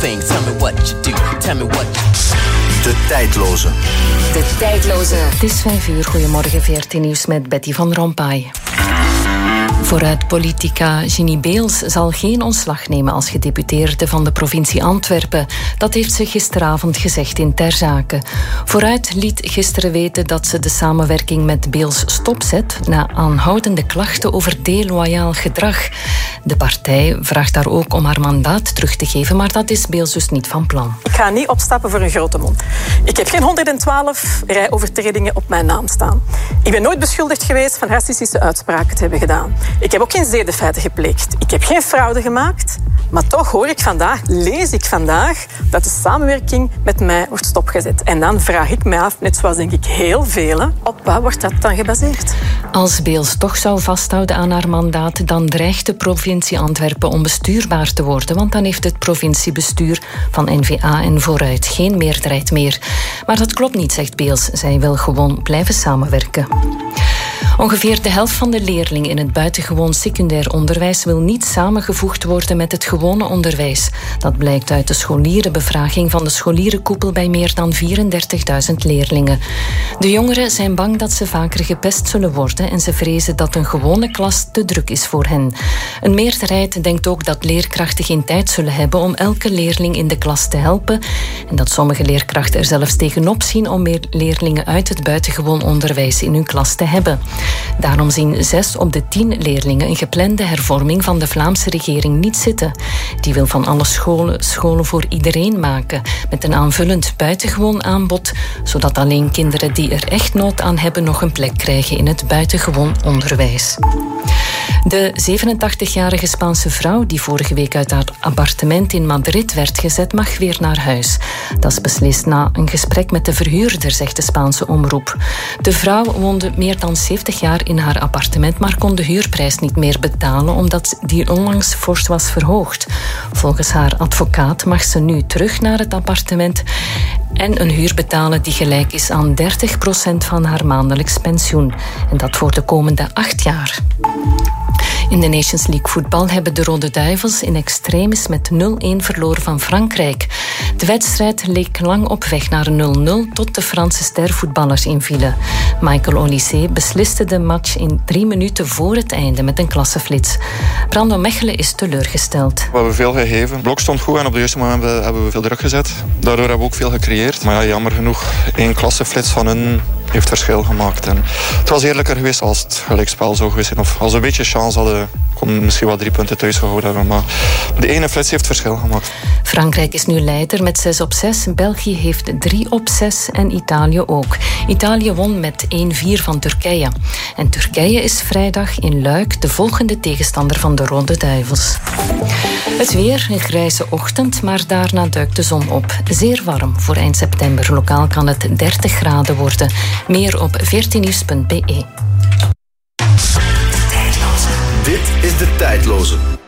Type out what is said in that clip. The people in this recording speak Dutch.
thing. Tell me what you do. Tell me what you... De tijdloze. De tijdloze. Het is 5:00. Goedemorgen, VRT Nieuws met Betty van Rompuy. Vooruit-politica Ginny Beels zal geen ontslag nemen als gedeputeerde van de provincie Antwerpen. Dat heeft ze gisteravond gezegd in Ter Zake. Vooruit liet gisteren weten dat ze de samenwerking met Beels stopzet na aanhoudende klachten over deloyaal gedrag. De partij vraagt daar ook om haar mandaat terug te geven, maar dat is Beels dus niet van plan. Ik ga niet opstappen voor een grote mond. Ik heb geen 112 rijovertredingen op mijn naam staan. Ik ben nooit beschuldigd geweest van racistische uitspraken te hebben gedaan. Ik heb ook geen zedenfeiten gepleegd. Ik heb geen fraude gemaakt. Maar toch lees ik vandaag dat de samenwerking met mij wordt stopgezet. En dan vraag ik mij af, net zoals denk ik heel velen, op wat wordt dat dan gebaseerd? Als Beels toch zou vasthouden aan haar mandaat, dan dreigt de provincie Antwerpen onbestuurbaar te worden, want dan heeft het provinciebestuur van N-VA en Vooruit geen meerderheid meer. Maar dat klopt niet, zegt Beels. Zij wil gewoon blijven samenwerken. Ongeveer de helft van de leerlingen in het buitengewoon secundair onderwijs wil niet samengevoegd worden met het gewone onderwijs. Dat blijkt uit de scholierenbevraging van de scholierenkoepel bij meer dan 34.000 leerlingen. De jongeren zijn bang dat ze vaker gepest zullen worden en ze vrezen dat een gewone klas te druk is voor hen. Een meerderheid denkt ook dat leerkrachten geen tijd zullen hebben om elke leerling in de klas te helpen en dat sommige leerkrachten er zelfs tegenop zien om meer leerlingen uit het buitengewoon onderwijs in hun klas te hebben. Daarom zien 6 op de 10 leerlingen een geplande hervorming van de Vlaamse regering niet zitten. Die wil van alle scholen voor iedereen maken, met een aanvullend buitengewoon aanbod, zodat alleen kinderen die er echt nood aan hebben nog een plek krijgen in het buitengewoon onderwijs. De 87-jarige Spaanse vrouw die vorige week uit haar appartement in Madrid werd gezet, mag weer naar huis. Dat is beslist na een gesprek met de verhuurder, zegt de Spaanse omroep. De vrouw woonde meer dan 70 jaar in haar appartement, maar kon de huurprijs niet meer betalen omdat die onlangs fors was verhoogd. Volgens haar advocaat mag ze nu terug naar het appartement en een huur betalen die gelijk is aan 30% van haar maandelijks pensioen. En dat voor de komende 8 jaar. In de Nations League voetbal hebben de Rode Duivels in extremis met 0-1 verloren van Frankrijk. De wedstrijd leek lang op weg naar 0-0 tot de Franse stervoetballers invielen. Michael Olysée besliste de match in 3 minuten voor het einde met een klasseflits. Brandon Mechelen is teleurgesteld. We hebben veel gegeven. Het blok stond goed en op de juiste moment hebben we veel druk gezet. Daardoor hebben we ook veel gecreëerd. Maar ja, jammer genoeg, 1 klasseflits van hun heeft verschil gemaakt. En het was eerlijker geweest als het gelijkspel zou geweest zijn. Of als we een beetje chance hadden, kon misschien wel 3 punten thuis gehouden hebben. Maar de ene flits heeft verschil gemaakt. Frankrijk is nu leider met 6-6. België heeft 3-6 en Italië ook. Italië won met 1-4 van Turkije. En Turkije is vrijdag in Luik de volgende tegenstander van de Rode Duivels. Het weer, een grijze ochtend, maar daarna duikt de zon op. Zeer warm voor eind september. Lokaal kan het 30 graden worden. Meer op 14nieuws.be. Dit is De Tijdloze.